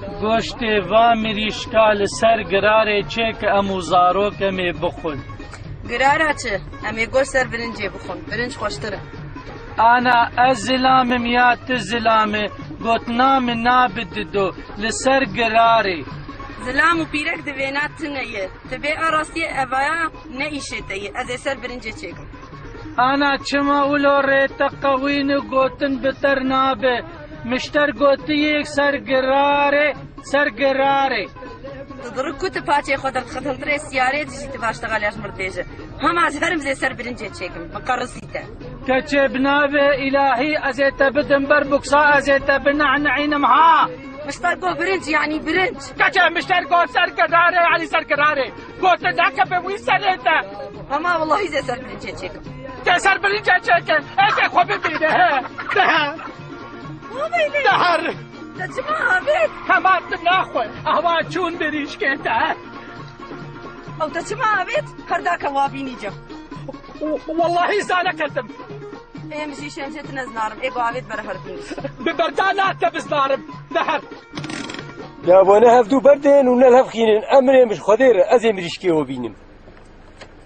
گۆشتێ وا مریشکا لەسەر گرارێ چێ کە ئەموو زارۆکەمێ بخۆن. گرارە چێ؟ ئەمێ گۆشت سەر برنجێ بخۆن، برنج خۆشترە. ئانا ئەس زلامم یا تو زلامێ گوتنا من نابددۆ لەسەر گرارێ. زلام و پیرەک دەوێنات تنەیە، دەبێ ئاڕاستیە ئەڤایە نەئیشێتەیە، ئەزێ سەر برنجێ چێکم. ئانا چما ولۆ ڕێتە قەوین و گوتن بتەر نابێ، مشتەر گوتیەک سەر گرارێ سەر گرارێ. دڕک کوتە پاچێ خۆ دەرخەتەنترێ سیارێ دژیتە باشتەغالیاش مردێژە. هەماز هەرم زێ سەر برنجێ چێکم، بەقەڕسیتە. کەچێ بنابێ ئیلاهی ئەزێتە بدم بەر بوکسا ئەزێتە بنەعنەعینم ها. مشتەر گۆ برنج یعنی برنج. کەچێ مشتەر گۆ سەر گرارێ علی سەر گرارێ. گۆتە داکە بە وی سەرێتە. هەما وەڵڵاهی زێ سەر برنجێ چێکم. تێ سەر برنجێ چێکم. ئێکێ خۆ ببینێ هێ. دەهەر. دەچما ئابێت. هەماتم ناخۆی ئەوا چوون بریشکێتە. ئەو دەچما ئابێت هەرداکە وابینی جەم. واللهی زانەکەتم. ئێمەشی شێنجێت نەزنارم ئێگۆ ئاوێت بەرە هەربین. ببەردا ناتە بزنارم. دەهەر. دابۆنە هەفتوو بەردێن و نەل هەفخینن ئەمرێ مش خۆدێرە ئەزێ مریشکێوە بینم.